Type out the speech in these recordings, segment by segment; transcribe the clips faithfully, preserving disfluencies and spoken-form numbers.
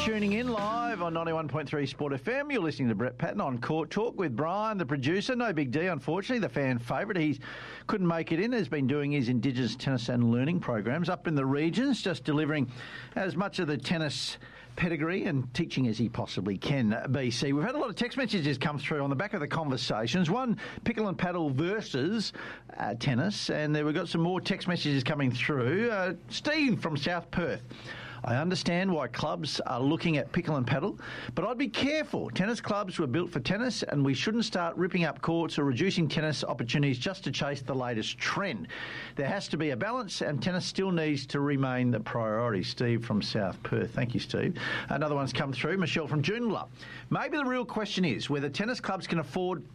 tuning in live on ninety-one point three Sport F M. You're listening to Brett Patton on Court Talk with Brian, the producer. No Big D, unfortunately, the fan favourite. He couldn't make it in. Has been doing his Indigenous tennis and learning programs up in the regions, just delivering as much of the tennis pedigree and teaching as he possibly can, B C. We've had a lot of text messages come through on the back of the conversations. One, pickle and paddle versus uh, tennis, and there we've got some more text messages coming through. Uh, Steve from South Perth. I understand why clubs are looking at pickle and paddle, but I'd be careful. Tennis clubs were built for tennis, and we shouldn't start ripping up courts or reducing tennis opportunities just to chase the latest trend. There has to be a balance, and tennis still needs to remain the priority. Steve from South Perth. Thank you, Steve. Another one's come through. Michelle from Joondalup. Maybe the real question is whether tennis clubs can afford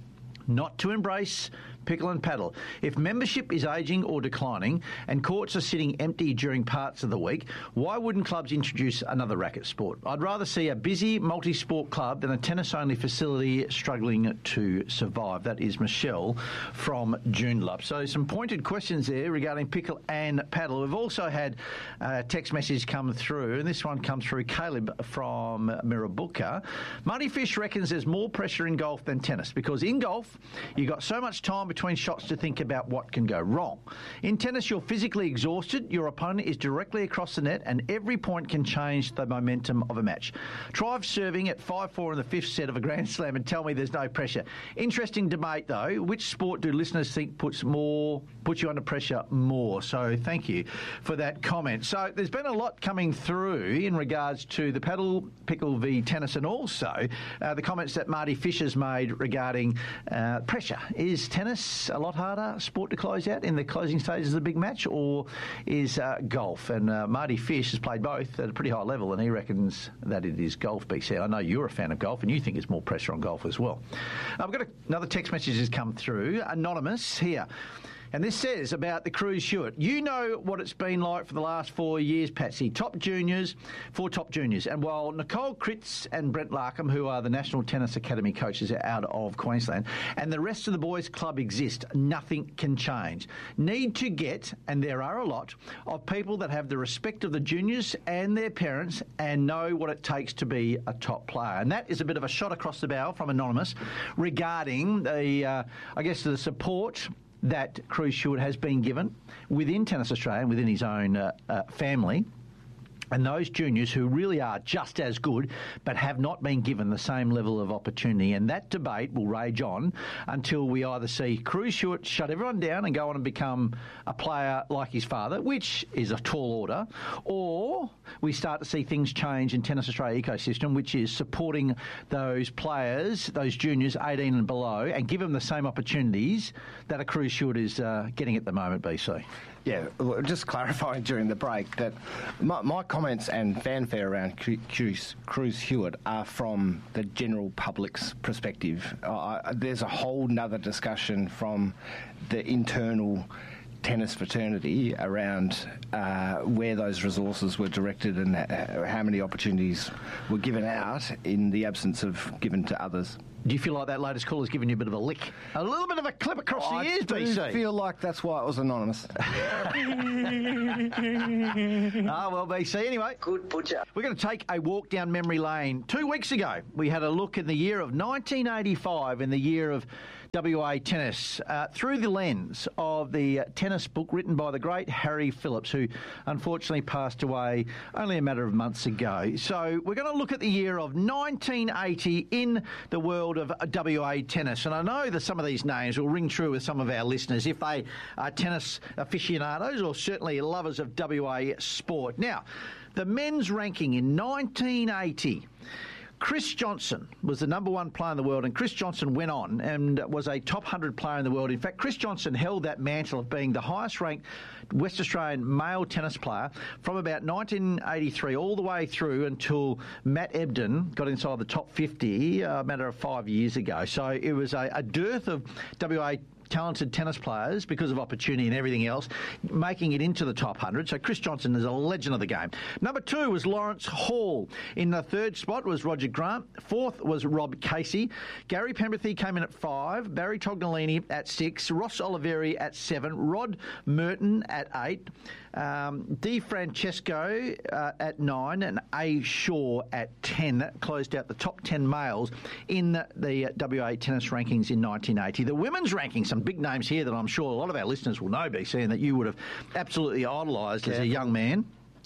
not to embrace pickle and paddle. If membership is ageing or declining and courts are sitting empty during parts of the week, why wouldn't clubs introduce another racket sport? I'd rather see a busy multi-sport club than a tennis-only facility struggling to survive. That is Michelle from Joondalup. So some pointed questions there regarding pickle and paddle. We've also had a text message come through, and this one comes through Caleb from Mirrabooka. Marty Fish reckons there's more pressure in golf than tennis because in golf you've got so much time between shots to think about what can go wrong. In tennis, you're physically exhausted, your opponent is directly across the net, and every point can change the momentum of a match. Try serving at five four in the fifth set of a Grand Slam and tell me there's no pressure. Interesting debate, though. Which sport do listeners think puts more puts you under pressure more? So thank you for that comment. So there's been a lot coming through in regards to the paddle, pickle v tennis, and also uh, the comments that Marty Fish has made regarding uh, pressure. Is tennis a lot harder sport to close out in the closing stages of the big match, or is uh, golf? And uh, Marty Fish has played both at a pretty high level, and he reckons that it is golf, B C. I know you're a fan of golf, and you think there's more pressure on golf as well. I've got a, another text message has come through. Anonymous here. And this says about the Cruz Hewitt. You know what it's been like for the last four years, Patsy. Top juniors, four top juniors. And while Nicole Kritz and Brent Larkham, who are the National Tennis Academy coaches out of Queensland, and the rest of the boys' club exist, nothing can change. Need to get, and there are a lot, of people that have the respect of the juniors and their parents and know what it takes to be a top player. And that is a bit of a shot across the bow from Anonymous regarding the, uh, I guess, the support that Cruz Hewitt has been given within Tennis Australia and within his own uh, uh, family, and those juniors who really are just as good but have not been given the same level of opportunity. And that debate will rage on until we either see Cruz Hewitt shut everyone down and go on and become a player like his father, which is a tall order, or we start to see things change in Tennis Australia ecosystem, which is supporting those players, those juniors eighteen and below, and give them the same opportunities that a Cruz Hewitt is uh, getting at the moment, B C. Yeah, just clarifying during the break that my, my comments and fanfare around Cruz, Cruz Hewitt are from the general public's perspective. Uh, there's a whole nother discussion from the internal tennis fraternity around uh, where those resources were directed and how many opportunities were given out in the absence of given to others. Do you feel like that latest call has given you a bit of a lick? A little bit of a clip across I the ears, do B C. Feel like that's why it was anonymous. Ah, well, B C, anyway. Good butcher. We're going to take a walk down memory lane. Two weeks ago, we had a look in the year of nineteen eighty-five, in the year of W A tennis, uh, through the lens of the tennis book written by the great Harry Phillips, who unfortunately passed away only a matter of months ago. So we're going to look at the year of nineteen eighty in the world of W A tennis. And I know that some of these names will ring true with some of our listeners if they are tennis aficionados or certainly lovers of W A sport. Now, the men's ranking in nineteen eighty. Chris Johnson was the number one player in the world, and Chris Johnson went on and was a top one hundred player in the world. In fact, Chris Johnson held that mantle of being the highest-ranked West Australian male tennis player from about nineteen eighty-three all the way through until Matt Ebden got inside the top fifty a matter of five years ago. So it was a, a dearth of W A talented tennis players because of opportunity and everything else, making it into the top one hundred. So Chris Johnson is a legend of the game. Number two was Lawrence Hall. In the third spot was Roger Grant. Fourth was Rob Casey. Gary Pemberthy came in at five. Barry Tognolini at six. Ross Oliveri at seven. Rod Merton at eight. Um, Di Francesco uh, at nine and A. Shaw at ten. That closed out the top ten males in the W A tennis rankings in nineteen eighty. The women's rankings, some big names here that I'm sure a lot of our listeners will know, B C, and that you would have absolutely idolised as a young man.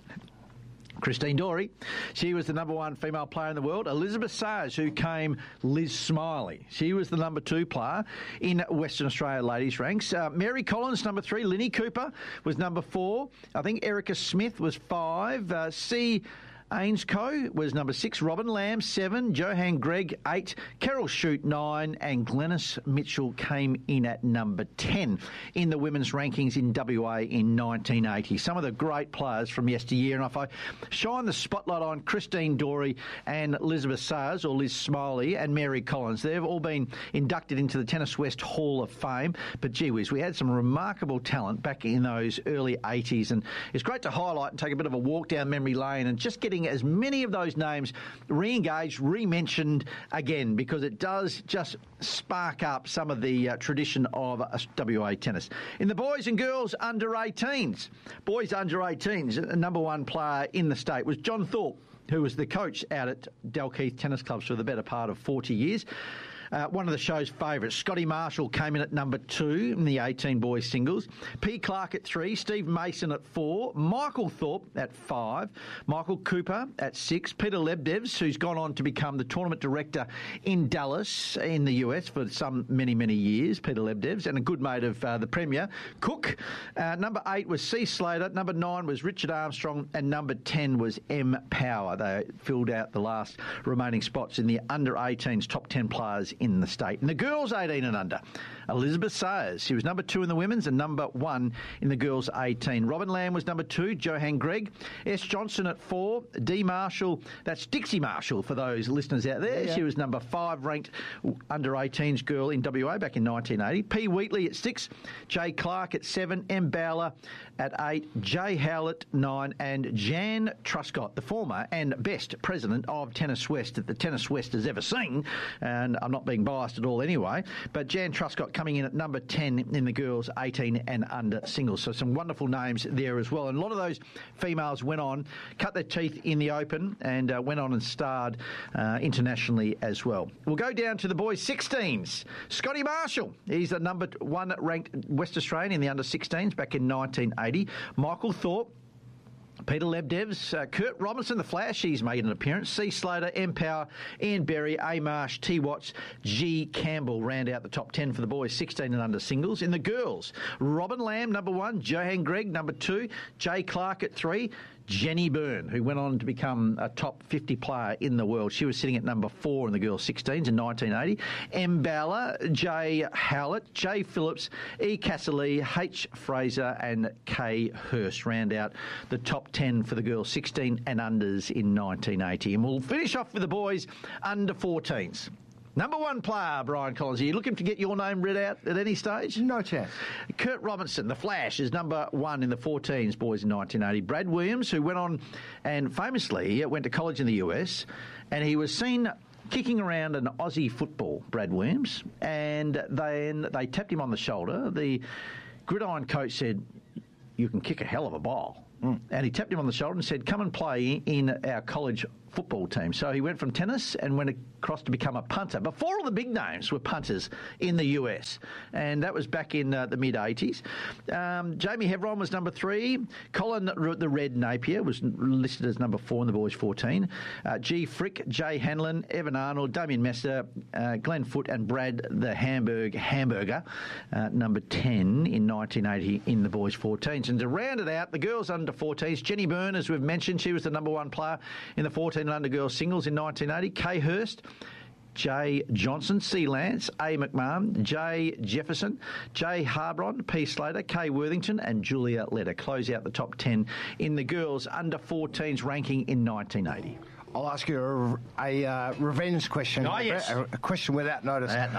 Christine Dory, she was the number one female player in the world. Elizabeth Sayers, who came Liz Smiley, she was the number two player in Western Australia ladies ranks. Uh, Mary Collins, number three. Linny Cooper was number four. I think Erica Smith was five. Uh, C. Ainscoe was number six, Robin Lamb seven, Johann Gregg eight, Carol Shute nine, and Glenys Mitchell came in at number ten in the women's rankings in W A in nineteen eighty. Some of the great players from yesteryear, and if I shine the spotlight on Christine Dory and Elizabeth Sayers, or Liz Smiley, and Mary Collins, they've all been inducted into the Tennis West Hall of Fame. But gee whiz, we had some remarkable talent back in those early eighties, and it's great to highlight and take a bit of a walk down memory lane and just getting as many of those names re-engaged, re-mentioned again, because it does just spark up some of the uh, tradition of uh, W A tennis. In the boys and girls under eighteens, boys under eighteens, the number one player in the state was John Thorpe, who was the coach out at Dalkeith Tennis Clubs for the better part of forty years. Uh, one of the show's favourites, Scotty Marshall, came in at number two in the eighteen boys singles. P. Clark at three, Steve Mason at four, Michael Thorpe at five, Michael Cooper at six, Peter Lebdevs, who's gone on to become the tournament director in Dallas in the U S for some many, many years, Peter Lebdevs, and a good mate of uh, the Premier, Cook. Uh, number eight was C. Slater, number nine was Richard Armstrong, and number ten was M. Power. They filled out the last remaining spots in the under eighteens top ten players in the state. And the girls eighteen and under, Elizabeth Sayers, she was number two in the women's and number one in the girls eighteen. Robin Lamb was number two, Johann Gregg, S. Johnson at four, D. Marshall, that's Dixie Marshall for those listeners out there. Yeah, yeah. She was number five ranked under eighteens girl in W A back in nineteen eighty. P. Wheatley at six, J. Clark at seven, M. Bowler at eight, J. Howlett nine, and Jan Truscott, the former and best president of Tennis West that the Tennis West has ever seen. And I'm not being biased at all anyway, but Jan Truscott coming in at number ten in the girls eighteen and under singles. So some wonderful names there as well. And a lot of those females went on, cut their teeth in the Open, and uh, went on and starred uh, internationally as well. We'll go down to the boys sixteens. Scotty Marshall, he's the number one ranked West Australian in the under sixteens back in nineteen eighty. Michael Thorpe, Peter Lebdevs, uh, Kurt Robinson, the Flash, he's made an appearance. C. Slater, M. Power, Ian Berry, A. Marsh, T. Watts, G. Campbell round out the top ten for the boys, sixteen and under singles. In the girls, Robin Lamb, number one, Johann Gregg, number two, J. Clark at three, Jenny Byrne, who went on to become a top fifty player in the world. She was sitting at number four in the girls' sixteens in nineteen eighty. M. Bowler, J. Howlett, J. Phillips, E. Casserly, H. Fraser, and K. Hurst round out the top ten for the girls' sixteen and unders in nineteen eighty. And we'll finish off with the boys under fourteens. Number one player, Brian Collins. Are you looking to get your name read out at any stage? No chance. Kurt Robinson, the Flash, is number one in the fourteens boys in nineteen eighty. Brad Williams, who went on and famously went to college in the U S, and he was seen kicking around an Aussie football, Brad Williams, and then they tapped him on the shoulder. The gridiron coach said, "You can kick a hell of a ball." Mm. And he tapped him on the shoulder and said, "Come and play in our college football team." So he went from tennis and went across to become a punter. Before all the big names were punters in the U S, and that was back in uh, the mid-eighties. Um, Jamie Hevron was number three. Colin the Red Napier was listed as number four in the boys' fourteen. Uh, G. Frick, Jay Hanlon, Evan Arnold, Damien Messer, uh, Glenn Foote, and Brad the Hamburg Hamburger, uh, number ten in nineteen eighty in the boys' fourteens. And to round it out, the girls under fourteens, Jenny Byrne, as we've mentioned, she was the number one player in the fourteen and under girls singles in nineteen eighty. Kay Hurst, J. Johnson, C. Lance, A. McMahon, J. Jefferson, J. Harbron, P. Slater, K. Worthington, and Julia Letter close out the top ten in the girls under fourteens ranking in nineteen eighty. I'll ask you a, a uh, revenge question. Oh, yes. A, a question without notice. Without notice.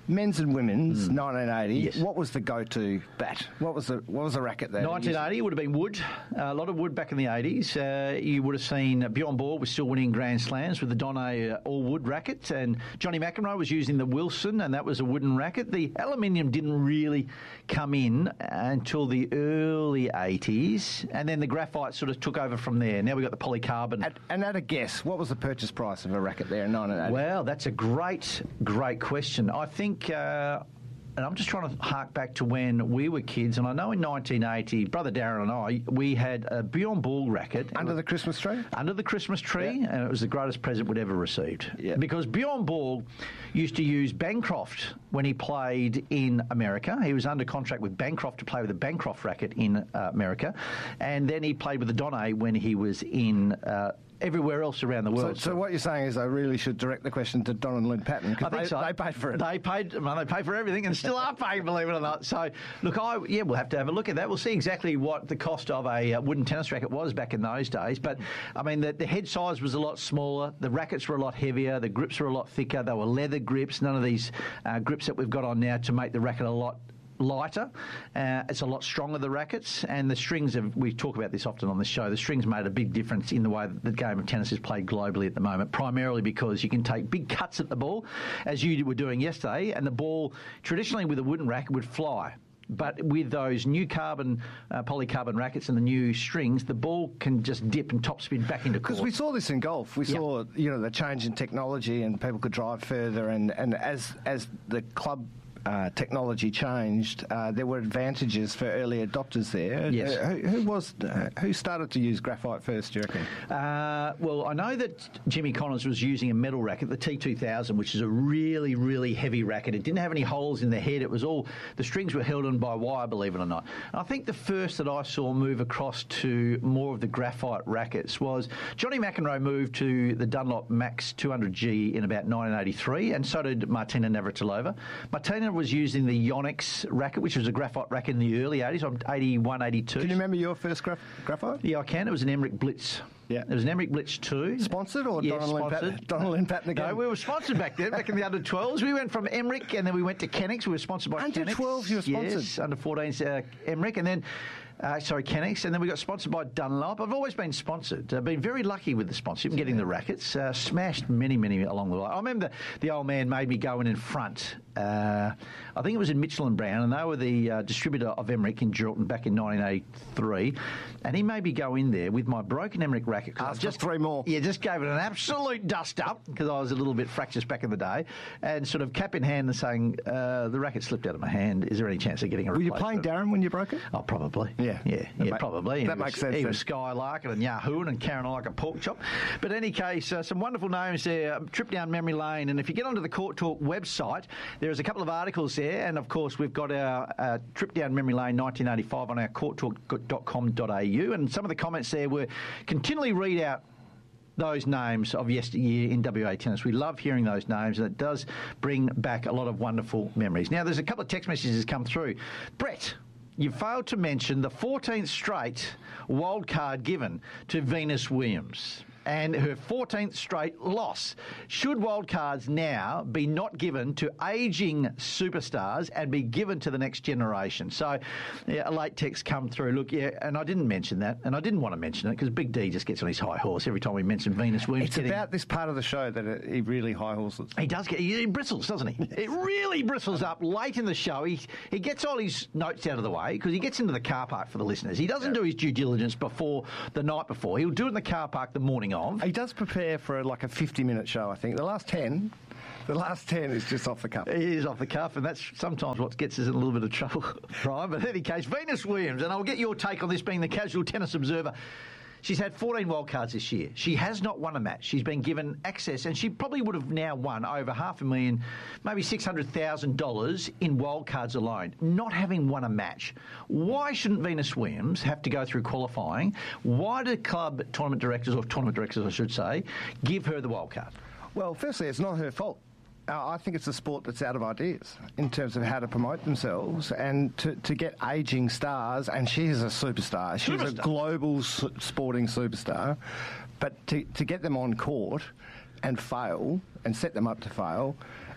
men's and women's, Mm. nineteen eighty. Yes. What was the go-to bat? What was the what was the racket there? nineteen eighty would have been wood. Uh, a lot of wood back in the eighties. Uh, you would have seen Bjorn Borg was still winning Grand Slams with the Donne uh, all-wood racket, and Johnny McEnroe was using the Wilson, and that was a wooden racket. The aluminium didn't really come in until the early eighties, and then the graphite sort of took over from there. Now we've got the polycarbon. At, and at a guess, what was the purchase price of a racket there in nineteen eighty? Well, that's a great, great question. I think, uh, and I'm just trying to hark back to when we were kids, and I know in nineteen eighty, Brother Darren and I, we had a Bjorn Borg racket. Under the Christmas tree? Under the Christmas tree, yeah. And it was the greatest present we'd ever received. Yeah. Because Bjorn Borg used to use Bancroft when he played in America. He was under contract with Bancroft to play with the Bancroft racket in uh, America, and then he played with the Donne when he was in uh, everywhere else around the world. So, so what you're saying is I really should direct the question to Don and Lynn Patton, because they, so. they paid for it. They paid, well, they paid for everything and still are paying, believe it or not. So, look, I yeah, we'll have to have a look at that. We'll see exactly what the cost of a uh, wooden tennis racket was back in those days. But, I mean, the, the head size was a lot smaller. The rackets were a lot heavier. The grips were a lot thicker. They were leather grips, none of these uh, grips that we've got on now to make the racket a lot lighter. Uh, it's a lot stronger, the rackets, and the strings have, we talk about this often on the show, the strings made a big difference in the way that the game of tennis is played globally at the moment, primarily because you can take big cuts at the ball, as you were doing yesterday, and the ball, traditionally with a wooden racket, would fly. But with those new carbon, uh, polycarbon rackets and the new strings, the ball can just dip and topspin back into court. Because we saw this in golf. We Yep. saw, you know, the change in technology, and people could drive further, and, and as as the club Uh, technology changed, uh, there were advantages for early adopters there. Yes. Uh, who, who was uh, who started to use graphite first, do you reckon? Uh, well, I know that Jimmy Connors was using a metal racket, the T two thousand, which is a really, really heavy racket. It didn't have any holes in the head. It was all, the strings were held on by wire, believe it or not. And I think the first that I saw move across to more of the graphite rackets was Johnny McEnroe moved to the Dunlop Max two hundred G in about nineteen eighty-three, and so did Martina Navratilova. Martina was using the Yonex racket, which was a graphite racket in the early eighties, eighty-one, eighty-two. Can you remember your first graph- graphite? Yeah, I can. It was an Emmerich Blitz. Yeah. It was an Emmerich Blitz two. Sponsored or Yeah, Donald Lynn Patton? Donald Lynn Patton again? No, we were sponsored back then, back in the under twelves. We went from Emmerich and then we went to Kennex. We were sponsored by Under Kennex. twelves you were sponsored? Yes, under fourteens uh, Emmerich, and then Uh, sorry, Kennex, and then we got sponsored by Dunlop. I've always been sponsored. I've been very lucky with the sponsorship and getting the rackets. Uh, smashed many, many along the way. I remember the, the old man made me go in in front. Uh, I think it was in Mitchell and Brown, and they were the uh, distributor of Emmerich in Geraldton back in nineteen eighty-three. And he made me go in there with my broken Emmerich racket. Ask just three more. Yeah, just gave it an absolute dust up because I was a little bit fractious back in the day, and sort of cap in hand and saying, uh, the racket slipped out of my hand. Is there any chance of getting a Were you replacement? playing Darren when you broke it? Oh, probably. Yeah. Yeah, That yeah, ma- probably. that He makes was, sense He then. was Skylarking and Yahoo and carrying on like a pork chop. But in any case, uh, some wonderful names there. Trip down memory lane. And if you get onto the Court Talk website, there's a couple of articles there. And, of course, we've got our uh, Trip down memory lane nineteen eighty-five on our court talk dot com dot a u. And some of the comments there were continually read out those names of yesteryear in W A tennis. We love hearing those names, and it does bring back a lot of wonderful memories. Now, there's a couple of text messages come through. Brett, you failed to mention the fourteenth straight wild card given to Venus Williams and her fourteenth straight loss. Should wildcards now be not given to ageing superstars and be given to the next generation? So yeah, a late text come through. Look, yeah, and I didn't mention that, and I didn't want to mention it because Big D just gets on his high horse every time we mention Venus Williams. It's getting, about this part of the show that it, he really high horses. he does get, he, he bristles, doesn't he? It really bristles up late in the show. He he gets all his notes out of the way because he gets into the car park for the listeners. He doesn't do his due diligence before the night before. He'll do it in the car park the morning of. He does prepare for a, like a fifty-minute show, I think. The last ten, the last ten is just off the cuff. It is off the cuff, and that's sometimes what gets us in a little bit of trouble, Brian. But in any case, Venus Williams, and I'll get your take on this being the casual tennis observer. She's had fourteen wildcards this year. She has not won a match. She's been given access, and she probably would have now won over half a million, maybe six hundred thousand dollars in wildcards alone, not having won a match. Why shouldn't Venus Williams have to go through qualifying? Why do club tournament directors, or tournament directors I should say, give her the wildcard? Well, firstly, it's not her fault. Uh, I think it's a sport that's out of ideas in terms of how to promote themselves and to, to get ageing stars, and she is a superstar. She's Superstar. a global s- sporting superstar. But to, to get them on court and fail and set them up to fail,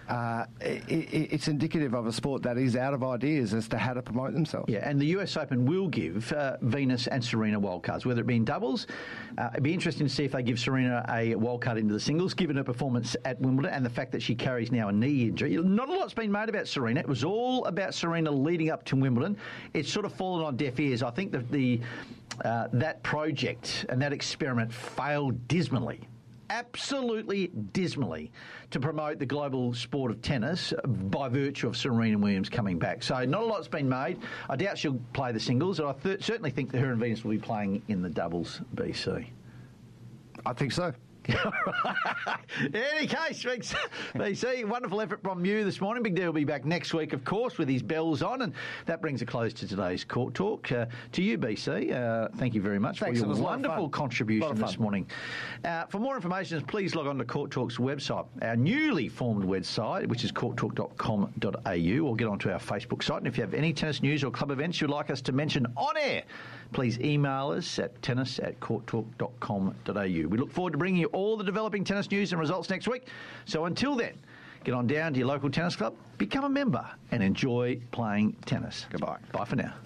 uh, it, it, it's indicative of a sport that is out of ideas as to how to promote themselves. Yeah, and the U S Open will give uh, Venus and Serena wildcards, whether it be in doubles. Uh, it'd be interesting to see if they give Serena a wildcard into the singles, given her performance at Wimbledon and the fact that she carries now a knee injury. Not a lot's been made about Serena. It was all about Serena leading up to Wimbledon. It's sort of fallen on deaf ears. I think that the uh, that project and that experiment failed dismally. Absolutely dismally to promote the global sport of tennis by virtue of Serena Williams coming back. So not a lot's been made. I doubt she'll play the singles, and I th- certainly think that her and Venus will be playing in the doubles, B C. I think so. In any case, B C, wonderful effort from you this morning. Big D will be back next week, of course, with his bells on, and that brings a close to today's Court Talk. Uh, to you, B C, uh, thank you very much Thanks, for your wonderful contribution this morning. Uh, for more information, please log on to Court Talk's website, our newly formed website, which is court talk dot com dot a u, or get onto our Facebook site. And if you have any tennis news or club events you'd like us to mention on air, please email us at tennis at court talk dot com dot a u. We look forward to bringing you all the developing tennis news and results next week. So until then, get on down to your local tennis club, become a member, and enjoy playing tennis. Goodbye. Bye for now.